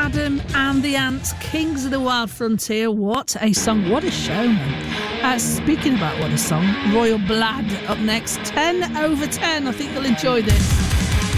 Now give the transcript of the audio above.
Adam and the Ants, Kings of the Wild Frontier. What a song, what a show, man. Speaking about what a song, Royal Blood up next, 10 over 10. I think you'll enjoy this.